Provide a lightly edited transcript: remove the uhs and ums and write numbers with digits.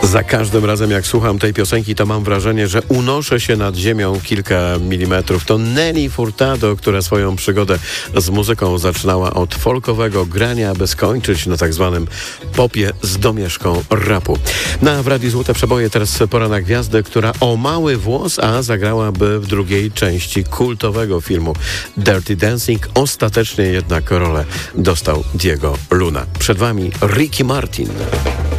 Za każdym razem, jak słucham tej piosenki, to mam wrażenie, że unoszę się nad ziemią kilka milimetrów. To Nelly Furtado, która swoją przygodę z muzyką zaczynała od folkowego grania, aby skończyć na tak zwanym popie z domieszką rapu. W Radiu Złote Przeboje teraz pora na gwiazdę, która o mały włos, a zagrałaby w drugiej części kultowego filmu Dirty Dancing. Ostatecznie jednak rolę dostał Diego Luna. Przed wami Ricky Martin.